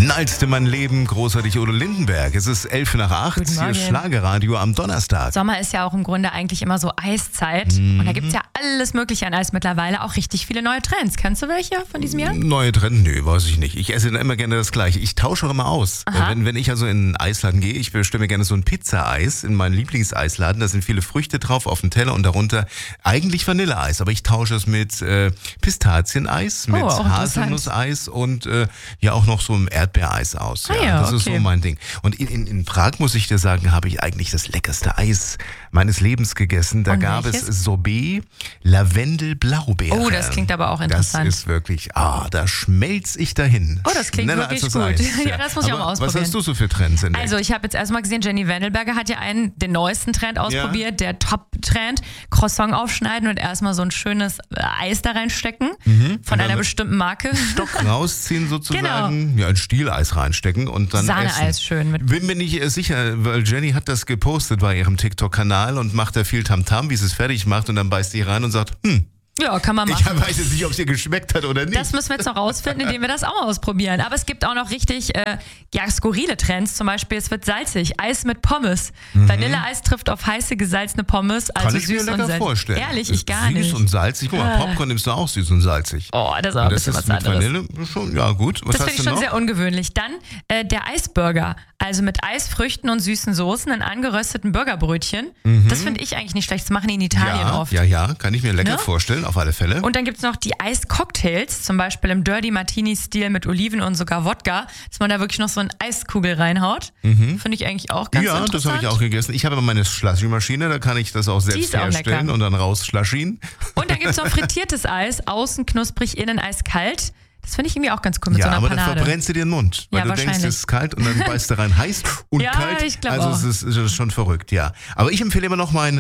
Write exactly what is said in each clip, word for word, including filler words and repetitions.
Knallste mein Leben, großartig Udo Lindenberg. Es ist elf nach acht, hier ist Schlagerradio am Donnerstag. Sommer ist ja auch im Grunde eigentlich immer so Eiszeit. Mhm. Und da gibt es ja alles Mögliche an Eis mittlerweile, auch richtig viele neue Trends. Kennst du welche von diesem Jahr? Neue Trends? Nö, weiß ich nicht. Ich esse immer gerne das Gleiche. Ich tausche auch immer aus. Wenn, wenn ich also in einen Eisladen gehe, ich bestelle gerne so ein Pizza-Eis in meinen Lieblingseisladen. Da sind viele Früchte drauf auf dem Teller und darunter eigentlich Vanilleeis. Aber ich tausche es mit äh, Pistazieneis, mit oh, Haselnusseis und äh, ja auch noch so ein Erdbeereis aus. Ah, ja, ja, das okay. ist so mein Ding. Und in, in, in Prag, muss ich dir sagen, habe ich eigentlich das leckerste Eis meines Lebens gegessen. Da und gab welches? es Sorbet Lavendel-Blaubeere. Oh, das klingt aber auch interessant. Das ist wirklich, ah, da schmelz ich dahin. Oh, das klingt Schneller wirklich als gut. das Eis. Ja, das muss ich aber auch mal ausprobieren. Was hast du so für Trends entdeckt? Also ich habe jetzt erstmal gesehen, Jenny Wendelberger hat ja einen, den neuesten Trend ausprobiert, ja. Der Top-Trend, Croissant aufschneiden und erstmal so ein schönes Eis da reinstecken, mhm. von einer bestimmten Marke. Stock rausziehen sozusagen, genau. ja, ein Stieleis reinstecken und dann Sahneeis essen. schön. Mit Bin mir nicht sicher, weil Jenny hat das gepostet bei ihrem TikTok-Kanal und macht da viel Tamtam, wie sie es fertig macht und dann beißt sie rein und sagt, hm, ja, kann man machen. Ich weiß jetzt nicht, ob es dir geschmeckt hat oder nicht. Das müssen wir jetzt noch rausfinden, indem wir das auch mal ausprobieren. Aber es gibt auch noch richtig äh, ja, skurrile Trends. Zum Beispiel, es wird salzig. Eis mit Pommes. Mhm. Vanilleeis trifft auf heiße, gesalzene Pommes. Also Kann ich süß mir lecker und salzig. vorstellen. Ehrlich, ich gar süß nicht. Süß und salzig. Guck mal, Popcorn nimmst du auch süß und salzig. Oh, das ist auch ein bisschen was anderes. Vanille schon, ja gut. Was das finde ich schon noch? sehr ungewöhnlich. Dann äh, der Eisburger. Also mit Eisfrüchten und süßen Soßen in angerösteten Burgerbrötchen. Mhm. Das finde ich eigentlich nicht schlecht. Das machen die in Italien ja, oft. Ja, ja, kann ich mir lecker ne? vorstellen, auf alle Fälle. Und dann gibt es noch die Eiscocktails, zum Beispiel im Dirty Martini-Stil mit Oliven und sogar Wodka, dass man da wirklich noch so eine Eiskugel reinhaut. Mhm. Finde ich eigentlich auch ganz ja, interessant. Ja, das habe ich auch gegessen. Ich habe aber meine Slushy-Maschine, da kann ich das auch selbst auch herstellen lecker. und dann rausschlushien. Und dann gibt es noch frittiertes Eis, außen knusprig, innen eiskalt. Das finde ich irgendwie auch ganz cool mit ja, so einer aber Panade. dann verbrennst du dir den Mund, weil ja, du denkst, es ist kalt und dann beißt du rein heiß und ja, kalt. Ich glaube also auch. es ist, es ist schon verrückt, ja. Aber ich empfehle immer noch mein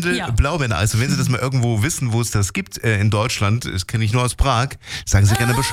Lavendel-Blaubeereneis. Also wenn Sie das mal irgendwo wissen, wo es das gibt äh, in Deutschland, das kenne ich nur aus Prag, sagen Sie gerne Bescheid.